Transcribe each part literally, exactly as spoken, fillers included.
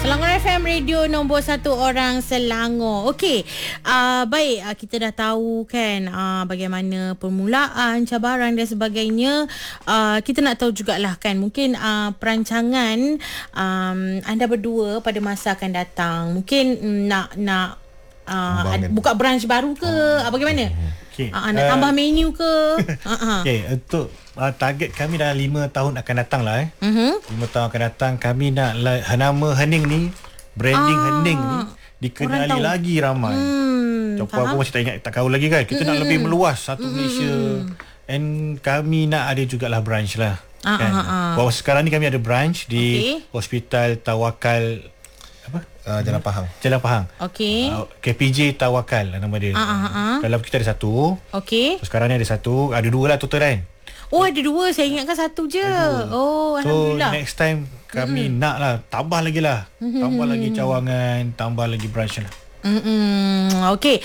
Selangor F M Radio nombor satu orang Selangor. Okey, uh, baik, uh, kita dah tahu kan uh, bagaimana permulaan, cabaran dan sebagainya. Uh, kita nak tahu jugalah kan, mungkin uh, perancangan um, anda berdua pada masa akan datang. Mungkin um, nak nak uh, ad, buka branch baru ke? Oh. Uh, bagaimana? Okay. Uh, nak tambah uh, menu ke? uh-huh. Okay, untuk uh, target kami dalam lima tahun akan datang lah eh. Uh-huh. lima tahun akan datang, kami nak la, nama Hening ni, branding ah, Hening ni dikenali lagi ramai. Hmm, Cuma aku masih tak ingat, tak tahu lagi kan. Kita hmm. nak lebih meluas satu hmm. Malaysia. And kami nak ada jugalah branch lah. Ah, kan? ah, ah. Bahawa sekarang ni kami ada branch di okay. Hospital Tawakal apa? Uh, Jalan Pahang. Jalan Pahang. Okey. Uh, K P J Tawakal nama dia. Uh, uh, uh. Kalau kita ada satu. Okey. So, sekarang ni ada satu, ada dua lah total kan. Oh, ada dua. Saya ingatkan satu je. Oh, alhamdulillah. So next time kami mm-hmm. nak lah tambah lagi lah. Mm-hmm. Tambah lagi cawangan, tambah lagi branch lah. Mm-hmm. Okey.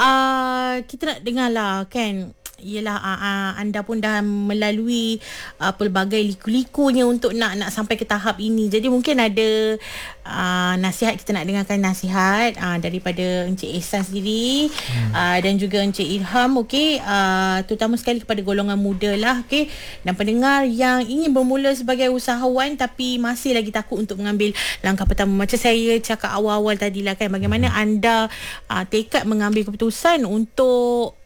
Uh, kita nak dengar lah kan. Yelah, uh, uh, anda pun dah melalui uh, pelbagai liku-likunya untuk nak nak sampai ke tahap ini. Jadi mungkin ada uh, nasihat, kita nak dengarkan nasihat uh, daripada Encik Ehsan sendiri hmm. uh, dan juga Encik Ilham, okey, uh, terutama sekali kepada golongan muda lah, okey, dan pendengar yang ingin bermula sebagai usahawan tapi masih lagi takut untuk mengambil langkah pertama. Macam saya cakap awal-awal tadi lah kan, bagaimana hmm. anda uh, tekad mengambil keputusan untuk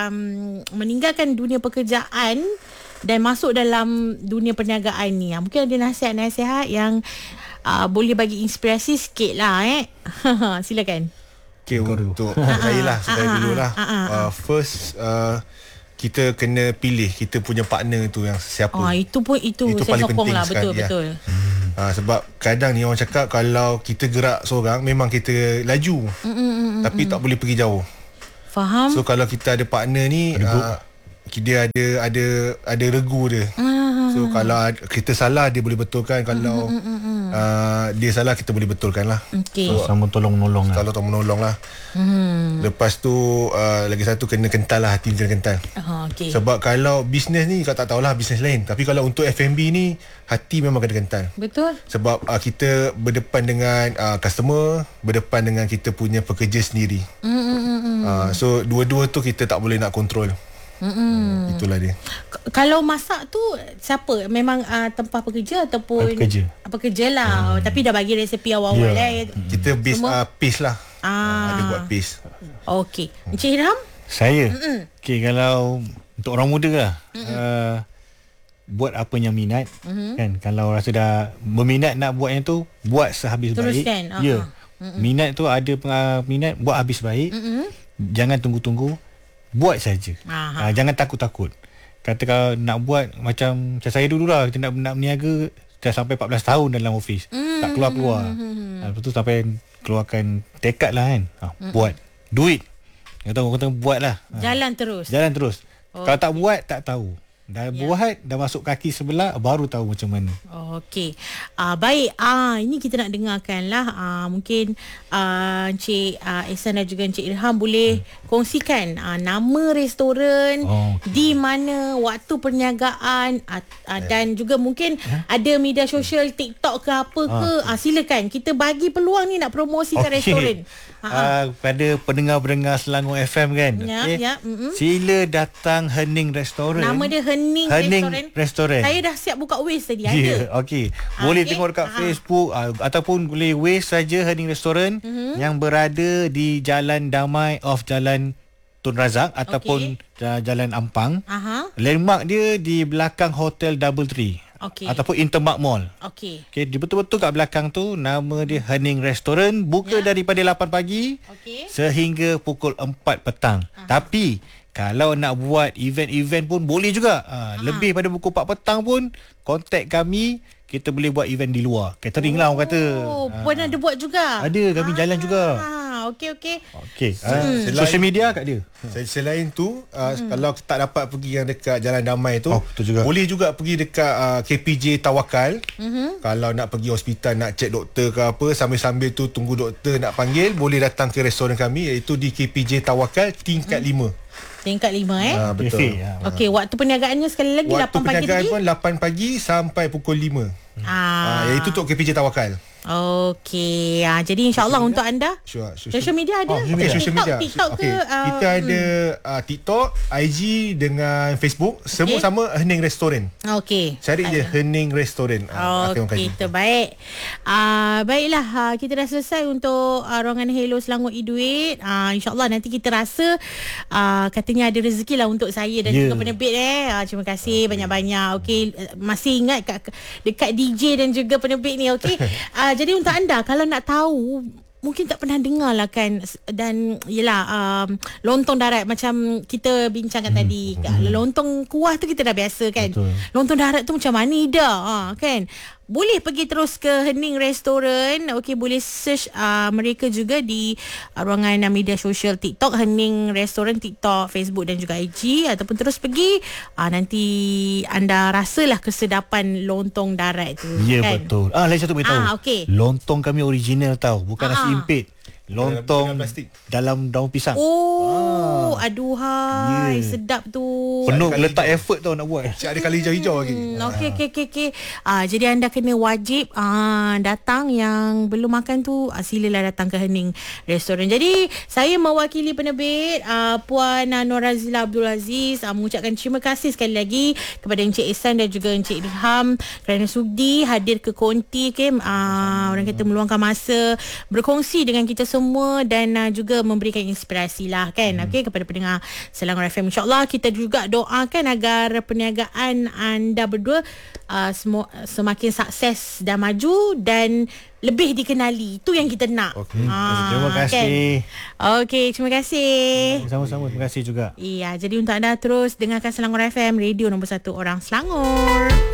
Um, meninggalkan dunia pekerjaan dan masuk dalam dunia perniagaan ni. Mungkin ada nasihat-nasihat yang uh, boleh bagi inspirasi sikit lah eh. Silakan. Okay, untuk saya lah, saya dulu lah. Uh, first, uh, kita kena pilih kita punya partner tu yang siapa. Oh, itu pun itu, itu saya sokong lah. Betul, sekali, betul. Ya. Uh, sebab kadang ni orang cakap kalau kita gerak seorang memang kita laju. Mm, mm, mm, tapi mm. tak boleh pergi jauh. Faham. So kalau kita ada partner ni, uh, dia ada ada ada regu dia. Uh, so kalau kita salah dia boleh betulkan, kalau uh, uh, uh, uh. Uh, dia salah kita boleh betulkan lah. Okay. So, sama tolong-menolong lah. Kalau tolong menolong lah. Uh. Lepas tu uh, lagi satu, kena kental lah, hati kena kental. Uh, okay. Sebab kalau bisnes ni kau tak tahulah bisnes lain, tapi kalau untuk F and B ni hati memang kena kental. Betul. Sebab uh, kita berdepan dengan uh, customer, berdepan dengan kita punya pekerja sendiri. Uh, uh, uh, uh. Uh, so dua-dua tu kita tak boleh nak kontrol. Mm-hmm. Itulah dia. K- kalau masak tu siapa? Memang uh, tempah pekerja ataupun pekerja? Pekerja lah. Hmm. Tapi dah bagi resepi awal-awal yeah. lah. Kita base uh, paste lah. Ah. Uh, ada buat paste. Okey. Encik Hiram? Saya? Okey, kalau untuk orang muda lah, uh, buat apa yang minat. Mm-hmm. Kan? Kalau rasa dah berminat nak buat yang tu, buat sehabis terus baik. Teruskan. Uh-huh. Ya. Mm-hmm. Minat tu ada uh, minat, buat habis baik. Mm-hmm. Jangan tunggu-tunggu. Buat saja. Uh, jangan takut-takut. Kata kalau nak buat macam macam saya dulu lah, kita nak, nak berniaga dah sampai empat belas tahun dalam office. Mm, tak keluar-keluar. Mm, Lepas tu sampai keluarkan tekad lah kan. Ha, mm, buat. Do it. Kata orang kata buat lah. Jalan ha. terus. Jalan terus. Oh, kalau tak buat, tak tahu. Dah yeah. buat, dah masuk kaki sebelah, baru tahu macam mana. Okey. Uh, baik. Ah, uh, ini kita nak dengarkan lah. Uh, mungkin uh, Encik uh, Ehsan dan juga Encik Ilham boleh hmm. kongsikan uh, nama restoran, oh, okay. di mana, waktu perniagaan, uh, uh, yeah. dan juga mungkin yeah. ada media sosial, TikTok ke apa ke. Ah, uh, silakan. Kita bagi peluang ni nak promosikan okay. restoran. Uh, pada pendengar-pendengar Selangor F M kan. Ya, okay. ya. Mm-hmm. Sila datang Hening Restoran. Nama dia Hening, Hening Restoran. Restoran. Saya dah siap buka Waze tadi. Yeah, ada. Okey. Boleh okay. tengok dekat Aha. Facebook uh, ataupun boleh Waze saja Hening Restoran mm-hmm. yang berada di Jalan Damai off Jalan Tun Razak ataupun okay. Jalan Ampang. Aha. Landmark dia di belakang Hotel Double Tree. Okay. Ataupun Intermark Mall. Okey. Okey, dia betul-betul kat belakang tu, nama dia Hening Restoran, buka ya. daripada lapan pagi okay. sehingga pukul empat petang. Aha. Tapi kalau nak buat event-event pun boleh juga. Ha, lebih pada pukul empat petang pun kontak kami, kita boleh buat event di luar. Catering oh, lah orang kata. Oh, ha. pun ada buat juga. Ada, kami ha. jalan juga. Okey okey. Okey. Hmm. Uh, social media kat dia. Selain tu, uh, hmm. kalau tak dapat pergi yang dekat Jalan Damai tu, oh, juga. boleh juga pergi dekat uh, K P J Tawakal. Mm-hmm. Kalau nak pergi hospital, nak cek doktor ke apa, sambil-sambil tu tunggu doktor nak panggil, boleh datang ke restoran kami, iaitu di K P J Tawakal tingkat hmm. lima. Tingkat lima eh. Ha, betul. Okey, waktu perniagaannya sekali lagi waktu lapan pagi. Waktu perniagaan pun lapan pagi sampai pukul lima. Ah, ha, iaitu untuk K P J Tawakal. Okey. Ha, jadi insyaAllah untuk anda Sure, social, social media ada? Oh, okay, social media. TikTok, TikTok okay. ke? Uh, Kita ada uh, TikTok, I G dengan Facebook. Semua okay. sama Hening Restaurant. Okey. Cari je Hening Restaurant. Uh, Okey, terbaik. Uh, baiklah, uh, kita dah selesai untuk uh, ruangan Hello Selangor e-Duit. Uh, InsyaAllah nanti kita rasa uh, katanya ada rezeki lah untuk saya dan yeah. juga penerbit eh. Uh, terima kasih okay. banyak-banyak. Okey, masih ingat kat, dekat D J dan juga penerbit ni. Okey. Uh, jadi untuk anda kalau nak tahu, mungkin tak pernah dengar lah kan, dan yelah um, lontong darat macam kita bincangkan hmm. tadi, hmm. lontong kuah tu kita dah biasa kan. Betul. Lontong darat tu macam mana dah ha, kan. Boleh pergi terus ke Hening Restaurant. Okey, boleh search uh, mereka juga di uh, ruangan uh, media sosial TikTok Hening Restaurant, TikTok, Facebook dan juga I G, ataupun terus pergi uh, nanti anda rasalah kesedapan lontong darat tu. Ya, kan? betul. Ah, lain satu beritahu. Ah, okay. Lontong kami original tau, bukan ah. nasi impit. Lontong dalam, dalam daun pisang. Oh, ah. aduhai, yeah. sedap tu. Penuh letak effort tau nak buat. Cik ada kali hijau-hijau lagi. Hmm, okey okey okey okey. Ah, jadi anda kena wajib ah datang, yang belum makan tu ah, silalah datang ke Hening Restaurant. Jadi saya mewakili penerbit ah, Puan ah, Nur Razila Abdul Aziz ah, mengucapkan terima kasih sekali lagi kepada Encik Ihsan dan juga Encik Ilham kerana sudi hadir ke Konti, okay? ah, orang kata meluangkan masa berkongsi dengan kita semua dan uh, juga memberikan inspirasi lah kan, hmm. okay, kepada pendengar Selangor F M. InsyaAllah kita juga doakan agar perniagaan anda berdua uh, semu- semakin sukses dan maju dan lebih dikenali. Itu yang kita nak. Okay. Ha, terima kasih. Kan? Okey, terima kasih. Sama-sama, terima kasih juga. Iya, jadi untuk anda terus dengarkan Selangor F M, radio nombor satu orang Selangor.